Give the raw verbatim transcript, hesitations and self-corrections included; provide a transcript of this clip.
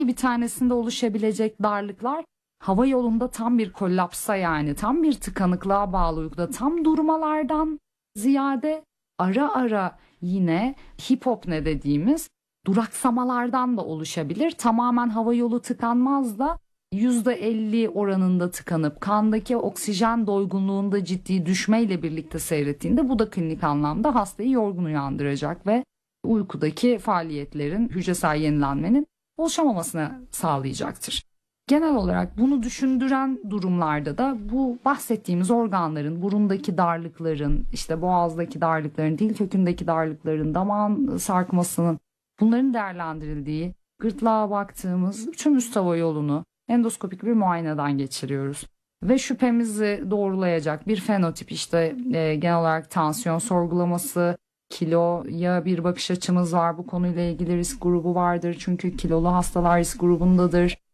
bir tanesinde oluşabilecek darlıklar hava yolunda tam bir kollapsa, yani tam bir tıkanıklığa bağlı uykuda tam durmalardan ziyade ara ara yine hipopne dediğimiz duraksamalardan da oluşabilir. Tamamen hava yolu tıkanmaz da yüzde elli oranında tıkanıp kandaki oksijen doygunluğunda ciddi düşmeyle birlikte seyrettiğinde bu da klinik anlamda hastayı yorgun uyandıracak ve uykudaki faaliyetlerin, hücresel yenilenmenin oluşamamasını sağlayacaktır. Genel olarak bunu düşündüren durumlarda da bu bahsettiğimiz organların, burundaki darlıkların, işte boğazdaki darlıkların, dil kökündeki darlıkların, damağın sarkmasının, bunların değerlendirildiği, gırtlağa baktığımız tüm üst hava yolunu endoskopik bir muayeneden geçiriyoruz. Ve şüphemizi doğrulayacak bir fenotip, işte e, genel olarak tansiyon sorgulaması, kiloya bir bakış açımız var. Bu konuyla ilgili risk grubu vardır. Çünkü kilolu hastalar risk grubundadır.